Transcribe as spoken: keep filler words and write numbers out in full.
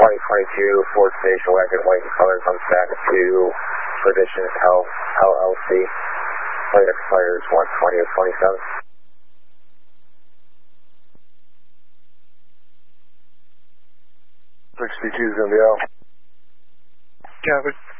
twenty twenty-two Ford Station Wagon, white in colors on stack to Perdition Health L L C. Plate expires one twenty of twenty-seven. sixty-two is going to be out. Copy.